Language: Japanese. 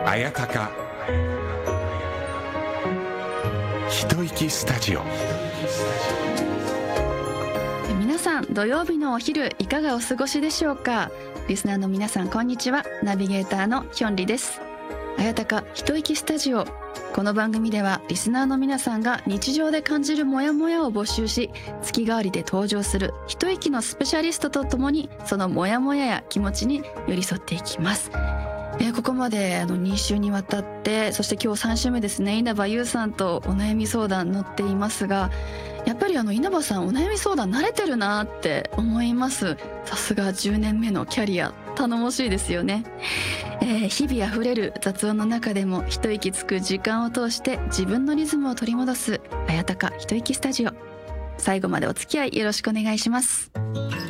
あやたか一息スタジオ。 皆さん土曜日のお昼いかがお過ごしでしょうか。リスナーの皆さんこんにちは。ナビゲーターのヒョンリです。あやたか一息スタジオ。この番組ではリスナーの皆さんが日常で感じるモヤモヤを募集し、月替わりで登場する一息のスペシャリストとともにそのモヤモヤや気持ちに寄り添っていきます。ここまで2週にわたって、そして今日3週目ですね、稲葉優さんとお悩み相談乗っていますが、やっぱり稲葉さんお悩み相談慣れてるなって思います。さすが10年目のキャリア、頼もしいですよね。日々あふれる雑音の中でも一息つく時間を通して自分のリズムを取り戻すあやたか一息スタジオ。最後までお付き合いよろしくお願いします。